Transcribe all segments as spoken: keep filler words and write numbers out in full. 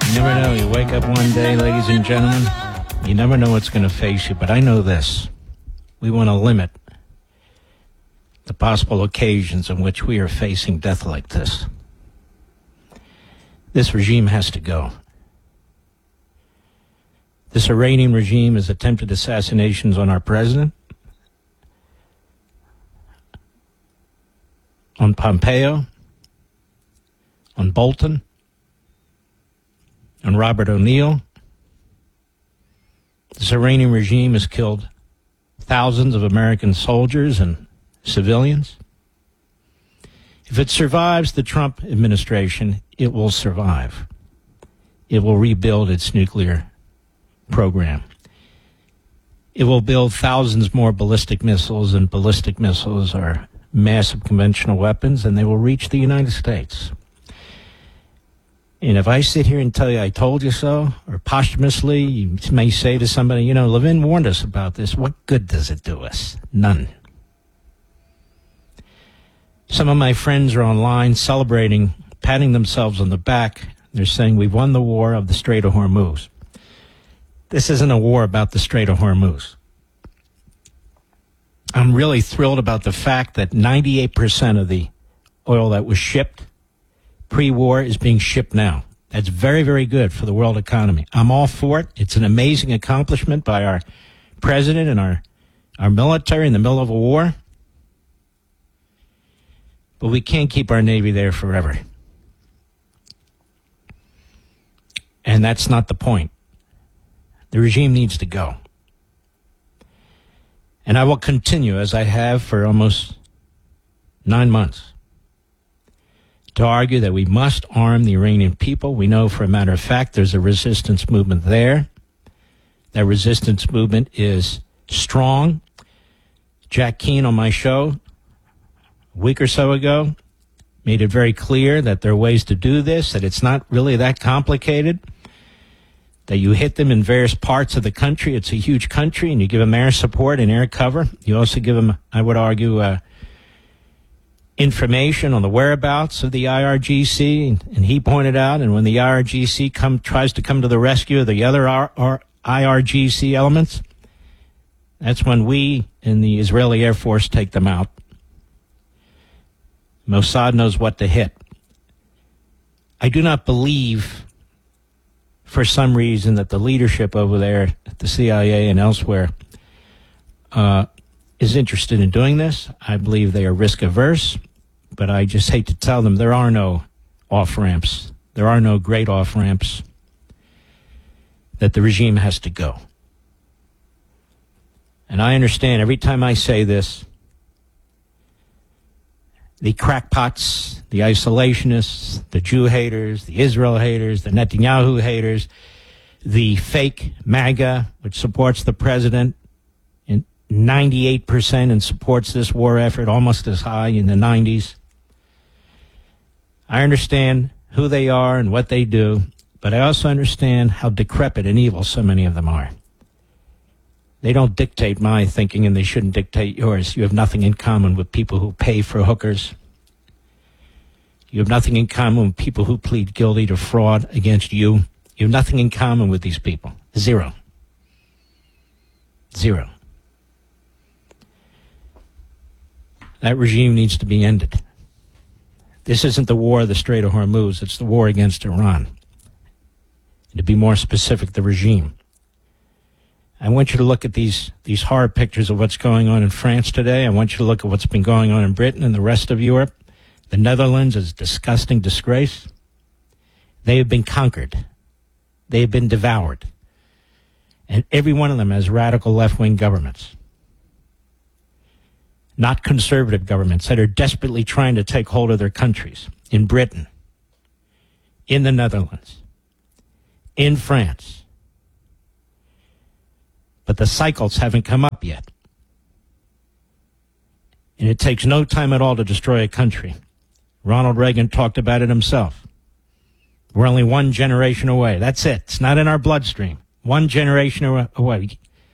You never know. You wake up one day, ladies and gentlemen, you never know what's going to face you. But I know this. We want to limit the possible occasions in which we are facing death like this. This regime has to go. This Iranian regime has attempted assassinations on our president, on Pompeo, on Bolton, on Robert O'Neill. This Iranian regime has killed thousands of American soldiers and civilians. If it survives the Trump administration, it will survive. It will rebuild its nuclear program. It will build thousands more ballistic missiles, and ballistic missiles are massive conventional weapons, and they will reach the United States. And if I sit here and tell you I told you so, or posthumously, you may say to somebody, you know, Levin warned us about this. What good does it do us? None. Some of my friends are online celebrating, patting themselves on the back. They're saying we've won the war of the Strait of Hormuz. This isn't a war about the Strait of Hormuz. I'm really thrilled about the fact that ninety-eight percent of the oil that was shipped pre-war is being shipped now. That's very, very good for the world economy. I'm all for it. It's an amazing accomplishment by our president and our, our military in the middle of a war. But we can't keep our Navy there forever. And that's not the point. The regime needs to go. And I will continue, as I have for almost nine months, to argue that we must arm the Iranian people. We know, for a matter of fact, there's a resistance movement there. That resistance movement is strong. Jack Keane on my show a week or so ago made it very clear that there are ways to do this, that it's not really that complicated, that you hit them in various parts of the country. It's a huge country, and you give them air support and air cover. You also give them, I would argue, uh, information on the whereabouts of the I R G C, and, and he pointed out, and when the I R G C come, tries to come to the rescue of the other R, R, I R G C elements, that's when we in the Israeli Air Force take them out. Mossad knows what to hit. I do not believe, for some reason, that the leadership over there at the C I A and elsewhere uh, is interested in doing this. I believe they are risk averse, but I just hate to tell them there are no off-ramps. There are no great off-ramps, that the regime has to go. And I understand every time I say this, the crackpots, the isolationists, the Jew haters, the Israel haters, the Netanyahu haters, the fake MAGA, which supports the president in ninety-eight percent and supports this war effort almost as high in the nineties. I understand who they are and what they do, but I also understand how decrepit and evil so many of them are. They don't dictate my thinking, and they shouldn't dictate yours. You have nothing in common with people who pay for hookers. You have nothing in common with people who plead guilty to fraud against you. You have nothing in common with these people. Zero. Zero. That regime needs to be ended. This isn't the war of the Strait of Hormuz. It's the war against Iran. And to be more specific, the regime. I want you to look at these, these horror pictures of what's going on in France today. I want you to look at what's been going on in Britain and the rest of Europe. The Netherlands is a disgusting disgrace. They have been conquered. They have been devoured. And every one of them has radical left-wing governments. Not conservative governments that are desperately trying to take hold of their countries. In Britain, in the Netherlands, in France. But the cycles haven't come up yet. And it takes no time at all to destroy a country. Ronald Reagan talked about it himself. We're only one generation away. That's it. It's not in our bloodstream. One generation away.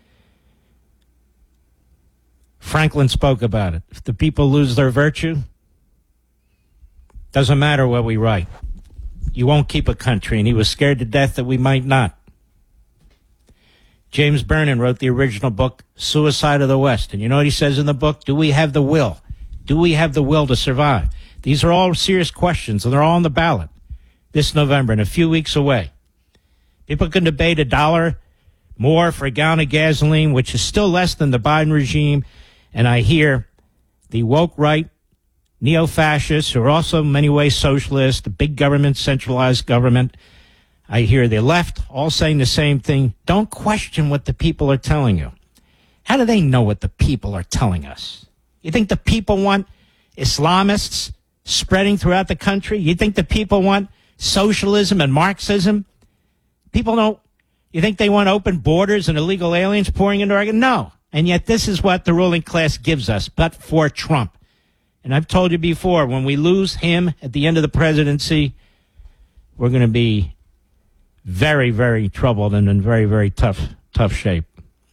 Franklin spoke about it. If the people lose their virtue, doesn't matter what we write. you won't keep a country, and he was scared to death that we might not. James Burnham wrote the original book, Suicide of the West. And you know what he says in the book? Do we have the will? Do we have the will to survive? These are all serious questions, and they're all on the ballot this November and a few weeks away. People can debate a dollar more for a gallon of gasoline, which is still less than the Biden regime. And I hear the woke right, neo-fascists, who are also in many ways socialists, the big government, centralized government. I hear the left all saying the same thing. Don't question what the people are telling you. How do they know what the people are telling us? You think the people want Islamists spreading throughout the country? You think the people want socialism and Marxism? People don't. You think they want open borders and illegal aliens pouring into Oregon? No. And yet this is what the ruling class gives us, but for Trump. And I've told you before, when we lose him at the end of the presidency, we're going to be very, very troubled and in very, very tough, tough shape.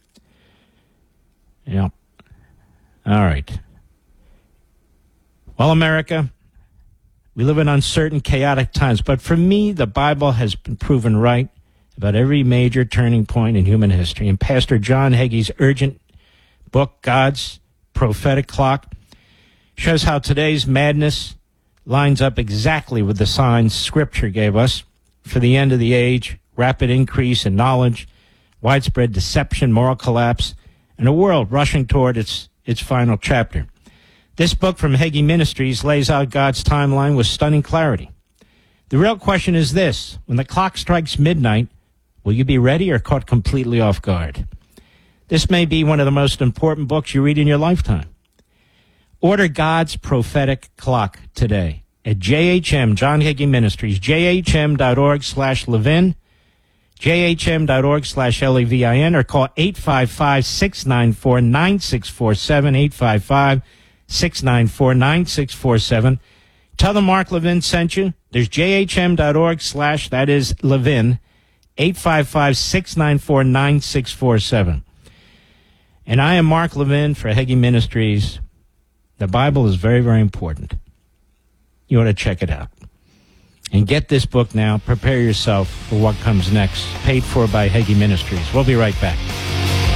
Yeah. All right. Well, America, we live in uncertain, chaotic times. But for me, the Bible has been proven right about every major turning point in human history. And Pastor John Hagee's urgent book, God's Prophetic Clock, shows how today's madness lines up exactly with the signs Scripture gave us for the end of the age, rapid increase in knowledge, widespread deception, moral collapse, and a world rushing toward its its final chapter. This book from Hagee Ministries lays out God's timeline with stunning clarity. The real question is this: when the clock strikes midnight, will you be ready or caught completely off guard? This may be one of the most important books you read in your lifetime. Order God's Prophetic Clock today at J H M, John Hagee Ministries, J H M dot org slash Levin, J H M dot org slash L E V I N, or call eight five five, six nine four, nine six four seven, eight five five, six nine four, nine six four seven. Tell them Mark Levin sent you. There's J H M dot org slash, that is Levin, eight five five, six nine four, nine six four seven. And I am Mark Levin for Hagee Ministries. The Bible is very, very important. You ought to check it out. And get this book now. Prepare yourself for what comes next. Paid for by Hagee Ministries. We'll be right back.